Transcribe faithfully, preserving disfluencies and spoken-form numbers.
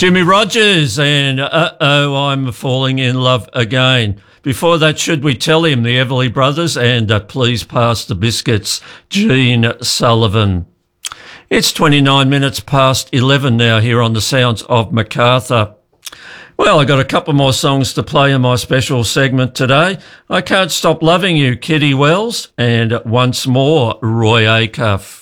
Jimmy Rogers and Uh-Oh, I'm Falling in Love Again. Before that, Should We Tell Him, the Everly Brothers, and uh, Please Pass the Biscuits, Gene Sullivan. It's twenty-nine minutes past eleven now here on the Sounds of Macarthur. Well, I got a couple more songs to play in my special segment today. I Can't Stop Loving You, Kitty Wells, and Once More, Roy Acuff.